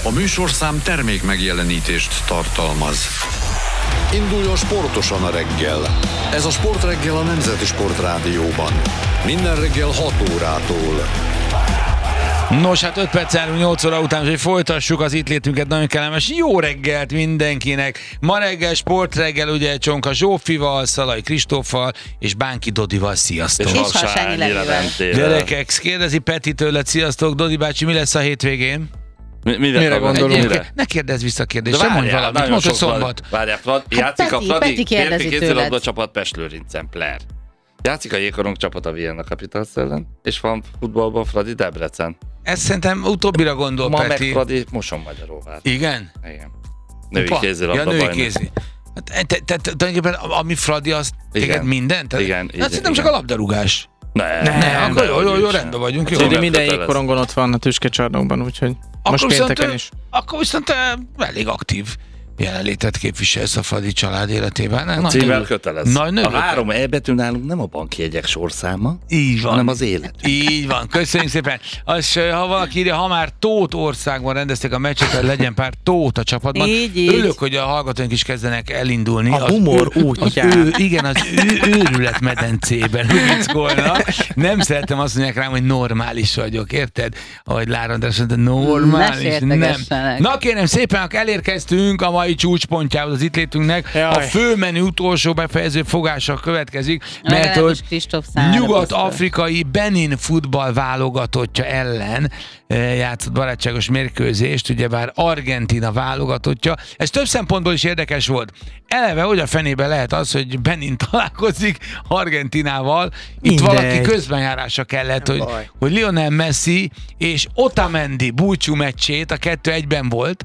A műsorszám termék megjelenítést tartalmaz. Induljon sportosan a reggel. Ez a Sportreggel a Nemzeti Sportrádióban. Minden reggel 6 órától. Nos, hát 5 perc állunk 8 óra után, hogy folytassuk az itt létünket, nagyon kellemes. Jó reggelt mindenkinek! Ma reggel Sportreggel, ugye Csonka Zsófival, Szalai Kristóffal és Bánki Dodival. Sziasztok! És Harsányi Levivel. Gyerekek, kérdezi Peti tőled, sziasztok, Dodi bácsi, mi lesz a hétvégén? Mire gondolunk? Ne kérdezz vissza a kérdést, sem mondj valamit, mondd, hogy szombat. Várjál, játszik a Fradi férfi kézilabda csapat Pest-Lőrincen, Pler. Játszik a Jégkorong csapat a Vienna Capitals ellen, és van futballban Fradi Debrecen. Ezt szerintem utóbbira gondol, ma Peti. meg Fradi Mosonmagyaróvár. Igen? Igen. Női kézilabda női bajnok. kézi. Tehát tulajdonképpen ami Fradi, az téged minden? Igen. Hát szerintem csak a labdarúgás. Nem, akkor jó, rendben vagyunk. Jó. Szerintem minden Jégkorongon ott van a tüskecsarnokban, úgyhogy most pénteken is. Akkor viszont elég aktív jelenlétet képviselsz a Fradi család életében. A címmel kötelez. A 3 E betű nálunk nem a bankjegyek sorszáma, így van, hanem az élet. Így van, köszönjük szépen. Ha valaki írja, ha már Tóth országban rendezték a meccset, legyen pár Tóth a csapatban. Így. Örülök, hogy a hallgatóink is kezdenek elindulni. A humor útján. Igen, az őrület medencében viccolnak. Nem szeretem azt mondják rám, hogy normális vagyok, érted? Ahogy Lár András mondta, normális. Nem. Na kérem szépen, elérkeztünk a mai csúcspontjához az itt létünknek. A főmenü utolsó befejező fogása következik, mert hogy nyugat-afrikai Benin futball válogatottja ellen játszott barátságos mérkőzést, ugyebár Argentína válogatottja. Ez több szempontból is érdekes volt. Eleve, hogy a fenében lehet az, hogy Benin találkozik Argentinával. Itt valaki közbenjárása kellett, hogy Lionel Messi és Otamendi búcsú meccsét, a 2-1-ben volt,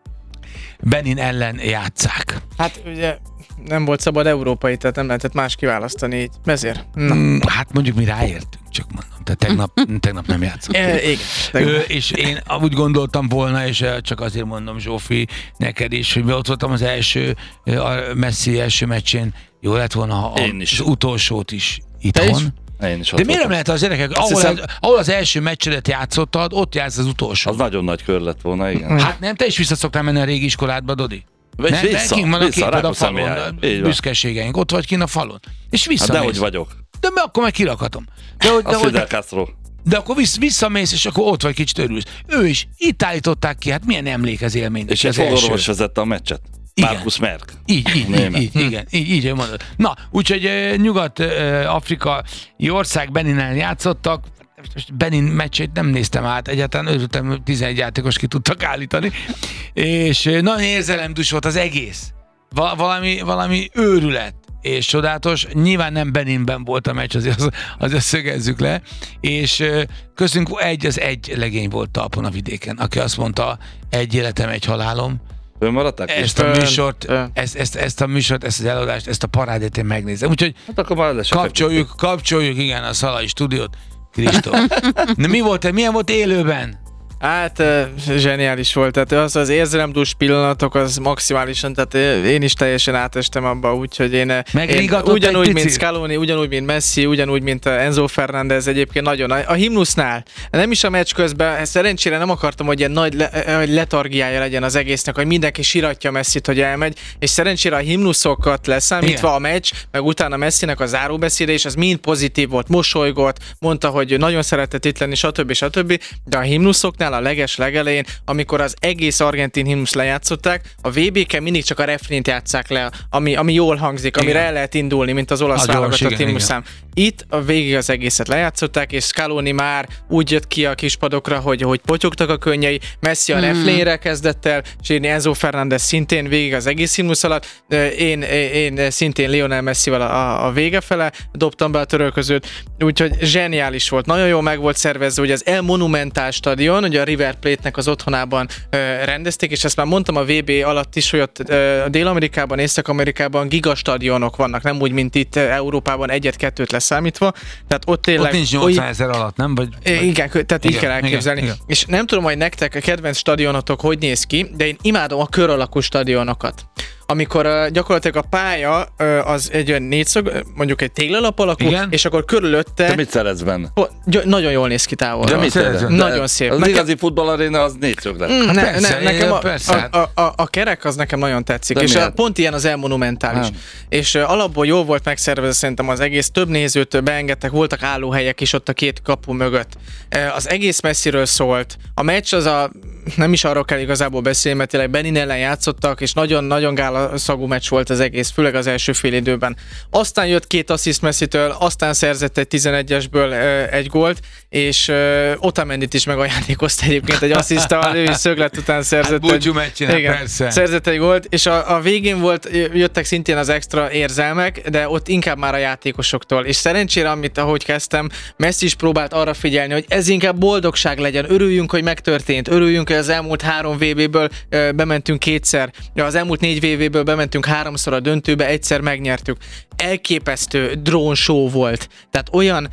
Benin ellen játsszák. Hát ugye nem volt szabad európai, tehát nem lehetett más kiválasztani így. Ezért. Hát mondjuk mi ráértünk, csak mondom. Tehát tegnap nem játszottunk. Igen. És én úgy gondoltam volna, és csak azért mondom, Zsófi, neked is, hogy ott voltam az a Messi első meccsén, jó lett volna az utolsót is itthon. De miért nem lehet az gyerekek, ahol az első meccsedet játszottad, ott játsz az utolsó. Az nagyon nagy kör lett volna, igen. Hát nem, te is vissza szoktál menni a régi iskoládba, Dodi? Vissza, van a képed a falon, büszkeségeink, ott vagy kint a falon. És visszamész. Hát dehogy vagyok. De akkor meg kirakatom. A Fidel Castro. De akkor visszamész, és akkor ott vagy, kicsit örülsz. Ő is, itt állították ki, hát milyen emlék az élmény. És egy fogorvos vezette a meccset. Markus Merck. Így mondod. Na, úgyhogy Nyugat-Afrikai ország Beninnel játszottak. Benin meccsét nem néztem át, egyáltalán örültem, 11 játékos ki tudtak állítani, és nagyon érzelemdús volt az egész. Valami őrület és csodálatos. Nyilván nem Beninben volt a meccs, azért szögezzük le, és köztünk egy legény volt talpon a vidéken, aki azt mondta, egy életem, egy halálom. Ezt a műsort, ezt az előadást, ezt a parádét én megnézem. Úgyhogy hát kapcsoljuk, igen, a Szalai stúdiót. Kristóf. Milyen volt élőben? Hát zseniális volt, tehát az érzelemdús pillanatok az maximálisan, tehát én is teljesen átestem abba, úgyhogy én ugyanúgy, mint Scaloni, ugyanúgy, mint Messi, ugyanúgy, mint Enzo Fernández egyébként nagyon. A himnusznál, nem is a meccs közben, szerencsére nem akartam, hogy ilyen nagy letargiája legyen az egésznek, hogy mindenki siratja Messit, hogy elmegy, és szerencsére a himnuszokat leszámítva a meccs, meg utána Messinek a záróbeszéde, és az mind pozitív volt, mosolygott, mondta, hogy nagyon szeretett itt lenni, stb. De a himnuszoknál a legelején, amikor az egész argentin himnusz lejátszották, a VB-ken mindig csak a refrént játsszák le, ami jól hangzik, amire el lehet indulni, mint az olasz válogatott himnuszám. Itt a végig az egészet lejátszották, és Scaloni már úgy jött ki a kispadokra, hogy potyogtak a könnyei, Messi a refrénre kezdett el sírni, Enzo Fernández szintén végig az egész himnusz alatt, én szintén Lionel Messivel a vége fele dobtam be a törölközőt, úgyhogy zseniális volt, nagyon jól meg volt szervezve, hogy az El Monumental stadion, ugye a River Plate-nek az otthonában rendezték, és ezt már mondtam a VB alatt is, hogy ott Dél-Amerikában, Észak-Amerikában gigastadionok vannak, nem úgy, mint itt Európában egyet-kettőt leszámítva. Tehát ott tényleg... Ott nincs 80 000 alatt, nem? Igen, tehát így kell elképzelni. Igen. És nem tudom, hogy nektek a kedvenc stadionotok hogy néz ki, de én imádom a kör alakú stadionokat. amikor gyakorlatilag a pálya az egy olyan négyszög, mondjuk egy téglalap alakú, és akkor körülötte... Te mit szeretsz benne? Nagyon jól néz ki távolról. Nagyon szép. Az igazi futballaréna az négyszög lett. Nekem a kerek az nekem nagyon tetszik, és pont ilyen az El Monumentális. És alapból jól volt megszervezve szerintem az egész, több nézőt beengedtek, voltak állóhelyek is ott a két kapu mögött. Az egész messziről szólt. A meccs nem is arról kell igazából beszélni, mert tényleg Benin ellen játszottak, és nagyon-nagyon gálaszagú meccs volt az egész, főleg az első fél időben. Aztán jött 2 assziszt Messitől, aztán szerzett egy 11-esből egy gólt, és Otamendit is megajándékozta egyébként egy assziszttal, ő is szöglet után szerzett egy gólt, és a végén jöttek szintén az extra érzelmek, de ott inkább már a játékosoktól. És szerencsére, ahogy kezdtem, Messi is próbált arra figyelni, hogy ez inkább boldogság legyen, örüljünk, hogy megtörtént, örüljünk, hogy az elmúlt 3 VB-ből bementünk 2-szer, az elmúlt 4 VB-ből bementünk 3-szor a döntőbe, egyszer megnyertük. Elképesztő drone show volt. Tehát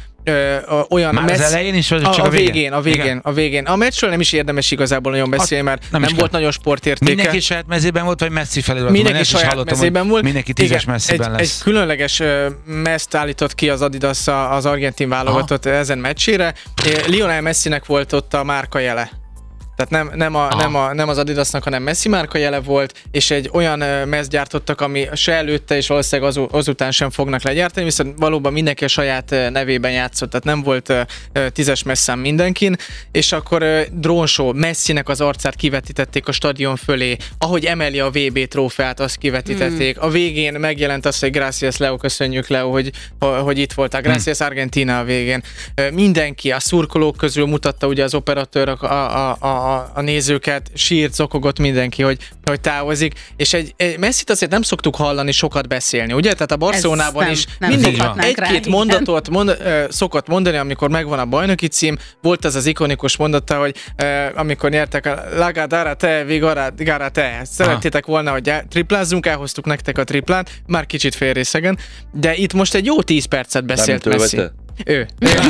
olyan már az elején is, vagy csak a végén. A meccsről nem is érdemes igazából nagyon beszélni, mert nem volt nagyon sportértéke. Mindenki saját mezében volt, vagy Messi felé volt? Mindenki saját mezében volt. Mindenki 10-es Messiben lesz. Egy különleges meszt állított ki az Adidas az argentin válogatott ezen meccsére. Lionel Messinek volt ott a márkajele. Tehát nem az Adidasnak, hanem Messi márka jele volt, és egy olyan meszt gyártottak, ami se előtte, és valószínűleg azután sem fognak legyártani, viszont valóban mindenki a saját nevében játszott, tehát nem volt 10-es messzám mindenkin, és akkor drone show, Messinek az arcát kivetítették a stadion fölé, ahogy emeli a VB trófeát, azt kivetítették. A végén megjelent az, hogy Gracias Leo, köszönjük Leo, hogy itt voltál. Gracias Argentina a végén. Mindenki, a szurkolók közül mutatta ugye az operatőr a nézőket, sírt, zokogott mindenki, hogy távozik, és egy Messit azért nem szoktuk hallani sokat beszélni, ugye? Tehát a Barcelonában is mindig egy-két mondatot szokott mondani, amikor megvan a bajnoki cím. Volt az ikonikus mondata, hogy amikor nyertek a Lagadara te, Vigara te. Szerettétek volna, hogy triplázzunk, elhoztuk nektek a triplát, már kicsit félrészegen, de itt most egy jó 10 percet beszélt Messi. Ő.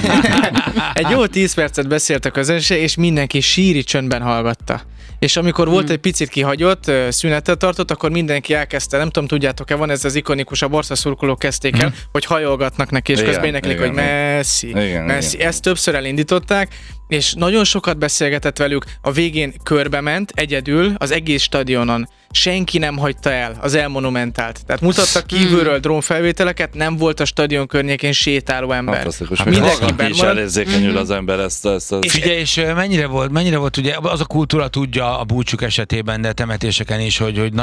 Egy jó 10 percet beszélt a közönség, és mindenki síri csöndben hallgatta. És amikor volt egy picit kihagyott, szünetet tartott, akkor mindenki elkezdte, nem tudom, tudjátok-e, van ez az ikonikus, a Barca szurkolók kezdték el, hogy hajolgatnak neki, és közben éneklik, hogy Messi. Ezt többször elindították, és nagyon sokat beszélgetett velük, a végén körbe ment, egyedül, az egész stadionon. Senki nem hagyta el az El Monumentált. Tehát mutattak kívülről drónfelvételeket, nem volt a stadion környékén sétáló ember. Mindenkiben is elérzékenyül az ember ezt. Figyelj, és mennyire volt ugye, az a kultúra tudja a búcsúk esetében, de temetéseken is, hogy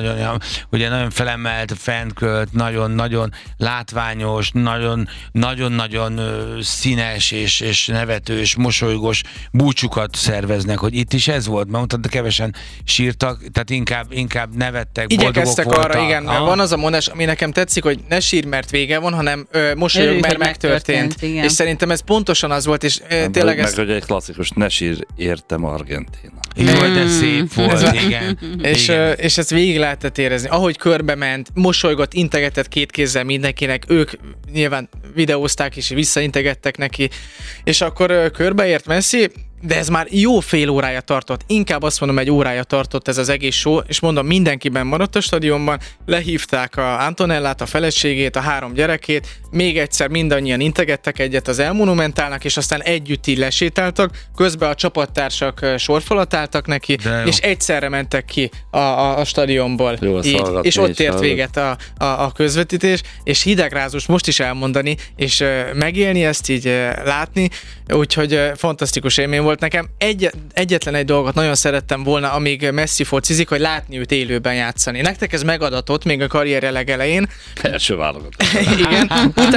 nagyon felemelt, fentkölt, nagyon-nagyon látványos, nagyon-nagyon színes és nevetős, mosolygós búcsúkat szerveznek, hogy itt is ez volt, mert mondtad, de kevesen sírtak, tehát inkább nevettek, boldogok igyekeztek voltak. Arra, igen. Van az a mondás, ami nekem tetszik, hogy ne sír, mert vége van, hanem mosolyog, mert megtörtént. És szerintem ez pontosan az volt, és tényleg ez... Meg, hogy egy klasszikus, ne sír, értem Argentína. Jó, de szép volt, igen. És ezt végig lehetett érezni. Ahogy körbe ment, mosolygott, integetett 2 kézzel mindenkinek, ők nyilván videózták és visszaintegettek neki, és akkor körbeért Messi, de ez már jó fél órája tartott, inkább azt mondom, 1 órája tartott ez az egész show, és mondom, mindenkiben maradt a stadionban, lehívták a Antonellát, a feleségét, a 3 gyerekét, még egyszer mindannyian integettek egyet az El Monumentálnak, és aztán együtt így lesétáltak, közben a csapattársak sorfalat álltak neki, és egyszerre mentek ki a stadionból. Így, és ott ért véget a közvetítés, és hidegrázós most is elmondani, és megélni ezt így látni, úgyhogy fantasztikus élmény volt nekem. Egyetlen egy dolgot nagyon szerettem volna, amíg Messi focizik, hogy látni őt élőben játszani. Nektek ez megadatott még a karrierje legelején. Első válogatott. Igen.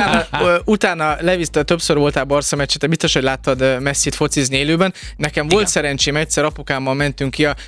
Utána leviszte, többször voltál Barca meccset, te biztos, hogy láttad Messit focizni élőben. Nekem volt szerencsém, egyszer apukámmal mentünk ki a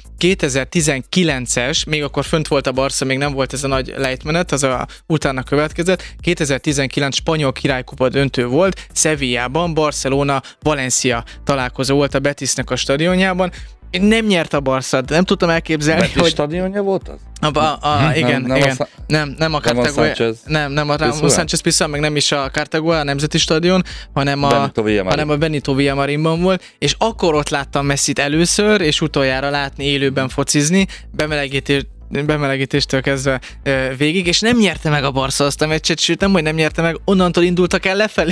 2019-es, még akkor fönt volt a Barca, még nem volt ez a nagy lejtmenet, az utána következett. 2019 spanyol királykupa döntő volt, Sevillában, Barcelona, Valencia találkozó volt a Betisnek a stadionjában. Nem nyert a Barca, nem tudtam elképzelni, Betis hogy... stadionja volt az? Igen. Nem a Cartagena, nem a Ramon Sánchez Pizjuán, meg nem is a Cartagena, a nemzeti stadion, hanem a Benito Villamarinban volt, és akkor ott láttam Messit először, és utoljára látni élőben focizni, bemelegítéstől kezdve végig, és nem nyerte meg a Barca azt a meccset, sőt nem, hogy nem nyerte meg, onnantól indultak el lefelé.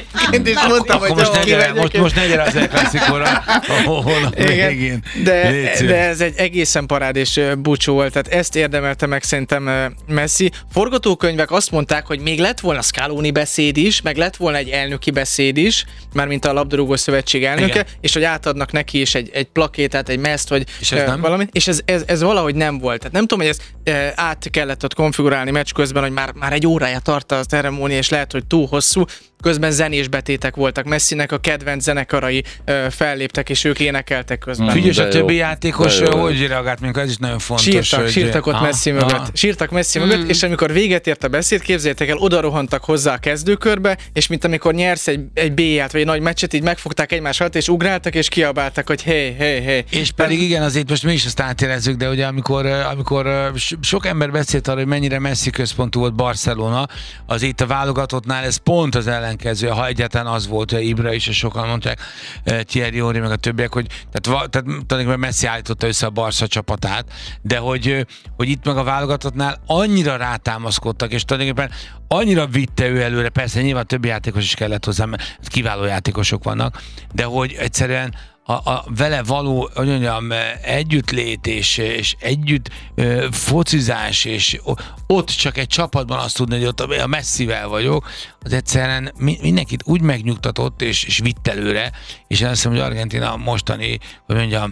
És mondtam, hogy most ne gyere az El Clasicóra, ahol végén. De ez egy egészen parádés búcsú volt, tehát ezt érdemelte meg szerintem Messi. Forgatókönyvek azt mondták, hogy még lett volna Scaloni beszéd is, meg lett volna egy elnöki beszéd is, mármint a labdarúgó szövetség elnöke, igen. És hogy átadnak neki is egy plakétát, egy mezt, vagy valami. És ez valahogy nem volt. Tehát nem tudom, hogy ezt át kellett ott konfigurálni meccs közben, hogy már egy órája tart a ceremónia, és lehet, hogy túl hosszú. Közben zenés betétek voltak. Messinek a kedvenc zenekarai felléptek, és ők énekeltek közben. Figyelj, a többi játékos hogy reagált, amikor ez is nagyon fontos. Sírtak ott Messi mögött. Sírtak Messi mögött, és amikor véget ért a beszéd, képzeljétek el, oda rohantak hozzá a kezdőkörbe, és mint amikor nyersz egy BL-t, vagy egy nagy meccset, így megfogták egymás alatt, és ugráltak, és kiabáltak, hogy hey. És pedig igen, azért most mi is azt átérezzük, de ugye amikor sok ember beszélt arra, hogy mennyire Messi központú volt Barcelona, az itt a válogatottnál ez pont az ellenkező, ha egyáltalán az volt, hogy Ibra is, és sokan mondták, Thierry Henry, meg a többiek, hogy tehát tulajdonképpen Messi állította össze a Barca csapatát, de hogy itt meg a válogatottnál annyira rátámaszkodtak, és tulajdonképpen annyira vitte ő előre, persze nyilván többi játékos is kellett hozzá, mert kiváló játékosok vannak, de hogy egyszerűen a vele való, hogy mondjam, együttlét és együtt focizás, és ott csak egy csapatban azt tudni, hogy ott a Messivel vagyok, az egyszerűen mindenkit úgy megnyugtatott és vitt előre, és én azt hiszem, hogy Argentina mostani, hogy mondjam,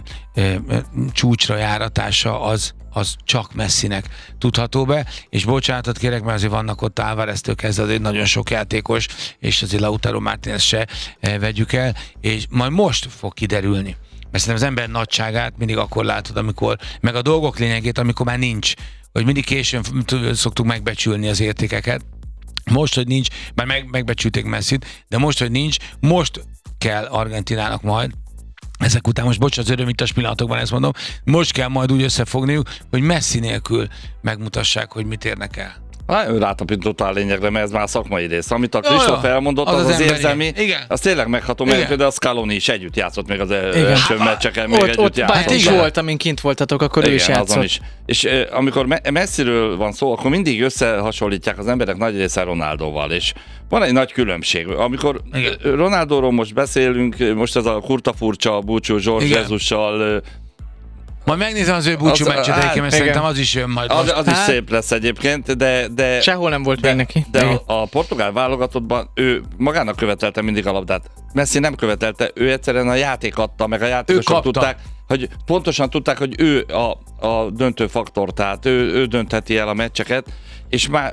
csúcsra járatása az csak Messinek tudható be, és bocsánatot kérek, mert azért vannak ott Álvareztől kezdve azért nagyon sok játékos, és azért Lautaro Martínez se vegyük el, és majd most fog kiderülni. Mert szerintem az ember nagyságát mindig akkor látod, amikor, meg a dolgok lényegét, amikor már nincs, hogy mindig későn szoktuk megbecsülni az értékeket. Most, hogy nincs, már megbecsülték Messit, de most, hogy nincs, most kell Argentinának majd ezek után, most bocs, az örömítas pillanatokban ezt mondom, most kell majd úgy összefogniuk, hogy Messi nélkül megmutassák, hogy mit érnek el. Rátapintottál lényegre, mert ez már szakmai rész. Amit a Kristóf elmondott, az érzelmi, az tényleg megható, mert például a Scaloni is együtt játszott még az első meccseken, még együtt játszott. Ott volt, amin kint voltatok, akkor ő is játszott. Is. És amikor Messiről van szó, akkor mindig összehasonlítják az emberek nagy része Ronaldóval, és van egy nagy különbség. Amikor Ronaldóról most beszélünk, most ez a kurta furcsa búcsú George Jesussal. Majd megnézem az ő búcsú meccset, mert szerintem az is jön majd most. Az is szép lesz egyébként, de sehol nem volt még neki. De a portugál válogatottban ő magának követelte mindig a labdát. Messi nem követelte, ő egyszerűen a játék adta, meg a játékosok tudták, hogy pontosan tudták, hogy ő a döntő faktor, tehát ő döntheti el a meccseket, és már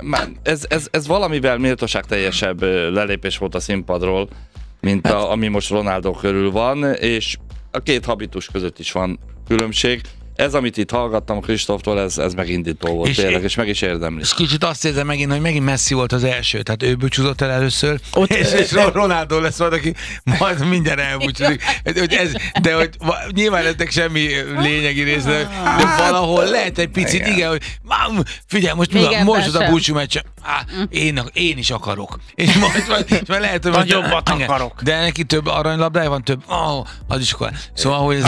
ez valamivel méltóságteljesebb lelépés volt a színpadról, mint ami most Ronaldo körül van, és a két habitus között is van különbség. Ez, amit itt hallgattam Kristóftól, ez megindító volt tényleg, és meg is érdemli. És kicsit azt érzem megint, hogy megint Messi volt az első, tehát ő búcsúzott el először, és Ronaldo lesz majd, aki majd minden elbúcsúzik. De hogy nyilván ennek semmi lényegi része, de valahol lehet egy picit, igen, hogy figyelj, most az a búcsú meccs, én is akarok. És majd lehet, hogy majd jobbat akarok. De neki több aranylabdája van, több, az is akar. Szóval, hogy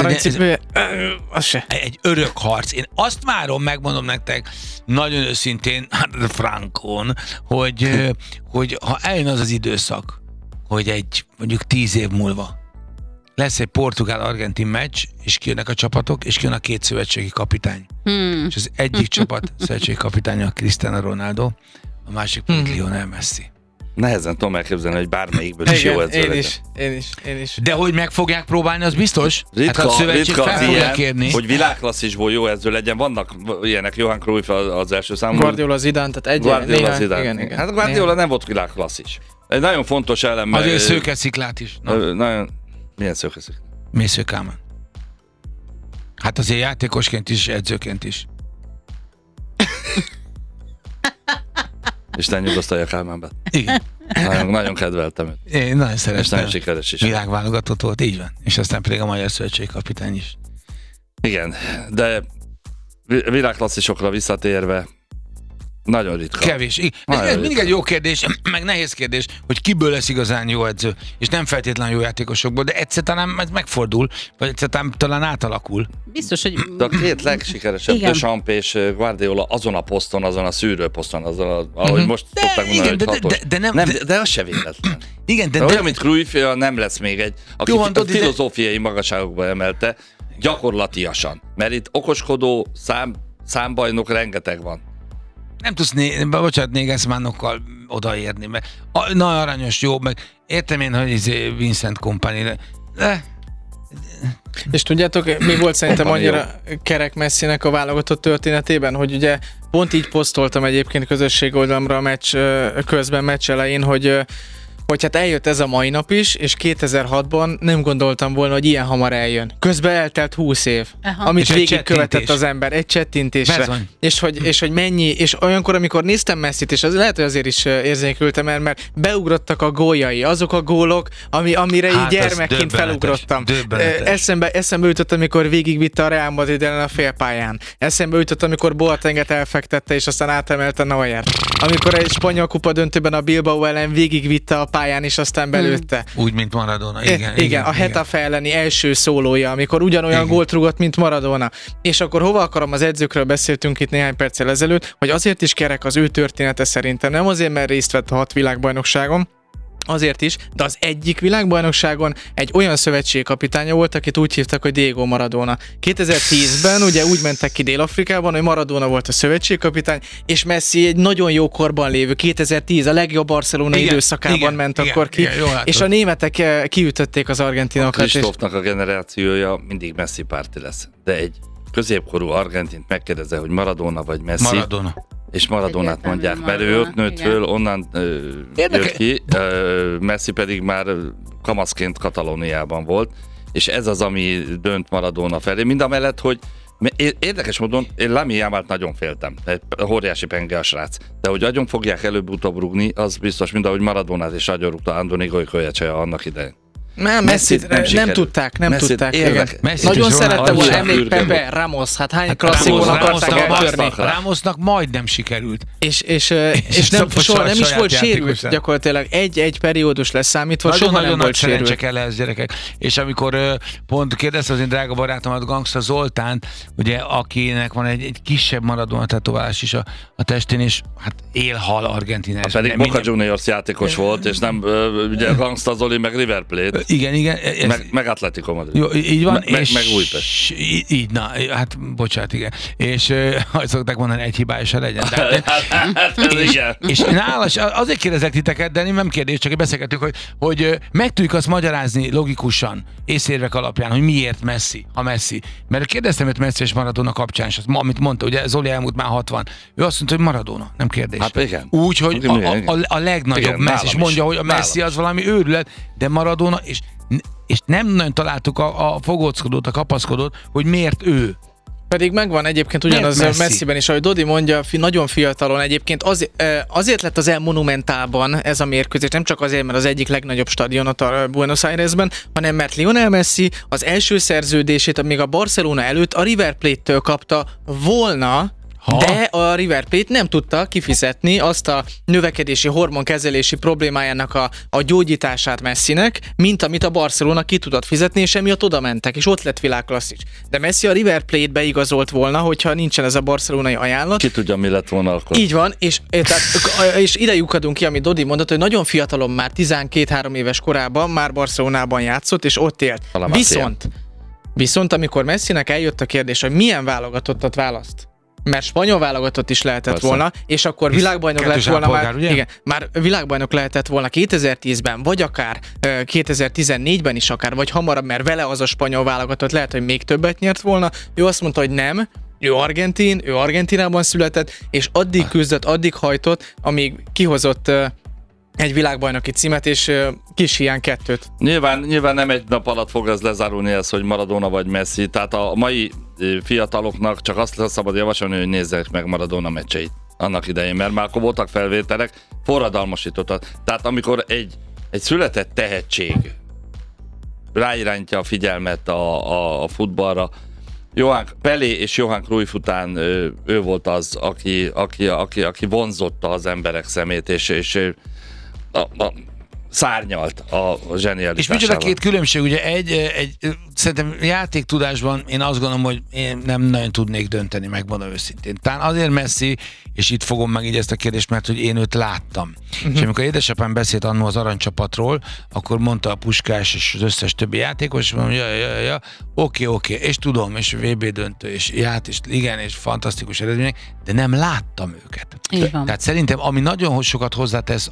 ez egy örök harc. Én azt várom, megmondom nektek, nagyon őszintén, frankon, hogy ha eljön az az időszak, hogy mondjuk 10 év múlva lesz egy portugál-argentin meccs, és kijönnek a csapatok, és kijön a két szövetségi kapitány. És az egyik csapat szövetségi kapitánya Cristiano Ronaldo, a másik pedig Lionel Messi. Nehezen tudom elképzelni, hogy bármelyikből is jó edző legyen. Én is. De hogy meg fogják próbálni, az biztos? Ritka ilyen, hogy világklasszisból jó edző legyen. Vannak ilyenek, Johan Cruyff az első számú. Guardiola, Zidane, tehát Guardiola, Zidane. Igen. Hát Guardiola nem volt világklasszis. Egy nagyon fontos elem. Azért szőkesziklát is. Nagyon... Milyen szőkesziklát? Mésző Kálmán. Hát azért játékosként is, edzőként is. Isten nyugosztalja Kálmánban. Igen. Nagyon kedveltem őt. Én nagyon szeretem. És nagyon sikeres is. Világválogatott volt, így van. És aztán pedig a Magyar Szövetség kapitány is. Igen, de világklasszisokra visszatérve, Nagyon ritka. Kevés. Ez mindig egy jó kérdés, meg nehéz kérdés, hogy kiből lesz igazán jó edző, és nem feltétlenül jó játékosokból, de egyszer talán ez megfordul, vagy egyszer talán átalakul. Biztos, hogy... De a két legsikeresebb, Deschamps és Guardiola azon a poszton, azon a szűrőposzton, azon ahogy most szokták mondani, hogy hatos. De az se véletlen. Igen, de olyan, mint Cruyff, nem lesz még egy, aki a filozófiai magasságokba emelte, gyakorlatiasan. Mert itt okoskodó számbajnok rengeteg van. Nem tudsz Nagelsmannokkal odaérni, mert na aranyos, jó, meg értem én, hogy Vincent Kompany, de... És tudjátok, mi volt szerintem annyira kerek Messinek a válogatott történetében, hogy ugye pont így posztoltam egyébként közösség oldalamra a meccs elején, hogy hát eljött ez a mai nap is, és 2006-ban nem gondoltam volna, hogy ilyen hamar eljön. Közben eltelt 20 év, amit végigkövetett az ember, egy csettintésre. És hogy mennyi, és olyankor, amikor néztem Messit, és az lehet, hogy azért is érzékültem, mert beugrottak a góljai, azok a gólok, amire így gyermekként felugrottam. Eszembe jutott, amikor végigvitte a Real Madrid ellen a félpályán. Eszembe jutott, amikor Boatenget elfektette, és aztán átemelte Neuert. Amikor egy spanyol kupa döntőben a Bilbao ellen végigvitte a pályán, és aztán belőtte. Úgy, mint Maradona. Igen, a Getafe elleni első szólója, amikor ugyanolyan gólt rúgott, mint Maradona. És akkor hova akarom, az edzőkről beszéltünk itt néhány perccel ezelőtt, hogy azért is kerek az ő története szerintem. Nem azért, mert részt vett a 6 világbajnokságon, azért is, de az egyik világbajnokságon egy olyan szövetségkapitánya volt, akit úgy hívtak, hogy Diego Maradona. 2010-ben ugye úgy mentek ki Dél-Afrikában, hogy Maradona volt a szövetségkapitány, és Messi egy nagyon jó korban lévő, 2010 a legjobb Barcelona időszakában ment akkor ki, és a németek kiütötték az argentinokat. A Kristófnak a generációja mindig Messi párti lesz, de egy középkorú argentint megkérdezze, hogy Maradona vagy Messi. Maradona. És Maradonát mondják, mert ő ott nőtt föl, onnan jött ki, Messi pedig már kamaszként Katalóniában volt, és ez az, ami dönt Maradona felé. Mindamellett, hogy érdekes módon én Lamine Yamalt nagyon féltem, óriási penge a srác, de hogy agyon fogják előbb-utóbb rúgni, az biztos, mint ahogy Maradonát is agyon rúgta Andoni Golykolyecseja annak idején. Messit nem tudták. Nagyon szerette volna, emlék Pepe, Ramos, hát hány klasszikon akarták eltörni. Ramosnak majdnem sikerült. És soha nem is volt sérült gyakorlatilag. Egy periódus leszámítva, soha nem volt sérült. Nagyon kell ez, gyerekek. És amikor pont kérdezte az én drága barátomat, Gangsta Zoltánt, ugye, akinek van egy kisebb Maradona tetoválás is a testén, és hát él-hal Argentina. Pedig Boca Juniors játékos volt, és nem ugye Gangsta Zoli meg River Plate. Igen. Meg Atletico Madrid. Jó, így van. Meg Újpest. Így, na, hát bocsánat, igen. És hogy szokták mondani, egy hibája se legyen. És nála azért kérdezek titeket, de nem kérdés, csak beszélgettük, hogy meg tudjuk azt magyarázni logikusan, észérvek alapján, hogy miért Messi, ha Messi. Mert kérdeztem őt Messi és Maradona kapcsán, és azt, amit mondta, ugye Zoli elmúlt már 60. Ő azt mondta, hogy Maradona, nem kérdés. Hát igen. Úgy, hogy a legnagyobb Messi, és mondja, hogy a Messi az valami őrület, de Maradona, és nem nagyon találtuk a fogóckodót, a kapaszkodót, hogy miért ő. Pedig megvan egyébként ugyanaz Messiben is, ahogy Dodi mondja, nagyon fiatalon egyébként azért lett az El Monumentalban ez a mérkőzés, nem csak azért, mert az egyik legnagyobb stadion a Buenos Airesben, hanem mert Lionel Messi az első szerződését, még a Barcelona előtt a River Plate-től kapta volna, de a River Plate nem tudta kifizetni azt a növekedési hormonkezelési problémájának a gyógyítását Messinek, mint amit a Barcelona ki tudott fizetni, és emiatt oda mentek, és ott lett világklasszis. De Messi a River Plate-be igazolt volna, hogyha nincsen ez a barcelonai ajánlat. Ki tudja, mi lett volna akkor. Így van, és ide lyukadunk ki, amit Dodi mondott, hogy nagyon fiatalon már 12-3 éves korában már Barcelonában játszott, és ott élt. Viszont amikor Messinek eljött a kérdés, hogy milyen válogatottat választ, mert spanyol válogatott is lehetett volna, és akkor világbajnok lett volna már világbajnok lehetett volna 2010-ben, vagy akár 2014-ben is akár, vagy hamarabb, mert vele az a spanyol válogatott lehet, hogy még többet nyert volna. Ő azt mondta, hogy nem, ő Argentinában született, és addig küzdött, addig hajtott, amíg kihozott egy világbajnoki címet, és kis hiány 2. Nyilván nem egy nap alatt fog ez lezárulni ez, hogy Maradona vagy Messi, tehát a mai fiataloknak csak azt szabad javasolni, hogy nézzek meg Maradona meccseit annak idején, mert már akkor voltak felvételek, forradalmasítottak. Tehát amikor egy született tehetség ráirányítja a figyelmet a futballra, Pelé és Johan Cruyff után ő volt az, aki vonzotta az emberek szemét, és szárnyalt a zsenialitásával. És micsoda két különbség, ugye szerintem játéktudásban én azt gondolom, hogy én nem nagyon tudnék dönteni, megmondom őszintén. Talán azért Messi, és itt fogom meg így ezt a kérdést, mert hogy én őt láttam. És amikor édesapám beszélt annó az aranycsapatról, akkor mondta a Puskás és az összes többi játékos, és mondom, oké, és tudom, és VB döntő, és és igen, és fantasztikus eredmények, de nem láttam őket. Tehát szerintem, ami nagyon sokat hozzátesz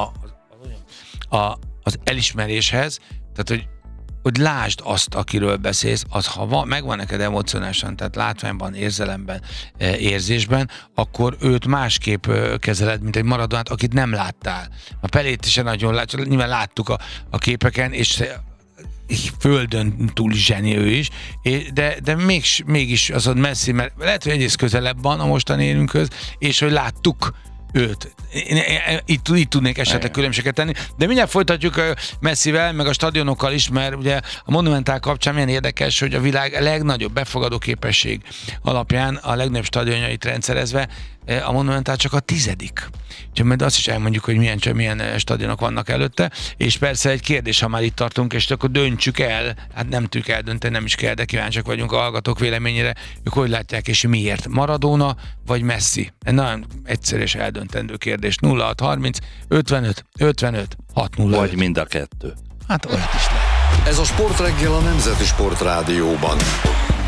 az elismeréshez, tehát hogy lásd azt, akiről beszélsz, az ha megvan neked emocionálisan, tehát látványban, érzelemben, érzésben, akkor őt másképp kezeled, mint egy Maradonát, akit nem láttál. A Pelét is nagyon nyilván láttuk a képeken, és földön túl zseni ő is, de mégis az a Messi, mert lehet, hogy egyrészt közelebb van a mostani élünkhöz, és hogy láttuk őt. Itt tudnék esetleg különbséget tenni, de mindjárt folytatjuk Messivel, meg a stadionokkal is, mert ugye a Monumental kapcsán milyen érdekes, hogy a világ legnagyobb befogadó képesség alapján a legnagyobb stadionjait rendszerezve a Monumental csak a 10. Úgyhogy majd azt is elmondjuk, hogy milyen stadionok vannak előtte, és persze egy kérdés, ha már itt tartunk, és akkor döntsük el, hát nem tudjuk eldönteni, nem is kell, de kíváncsiak vagyunk a hallgatók véleményére, ők hogy látják, és miért? Maradona vagy Messi? Egy nagyon egyszerű és eldöntendő kérdés. 0630 55 55 605. Vagy mind a kettő. Hát olyat is lehet. Ez a Sportreggel a Nemzeti Sportrádióban.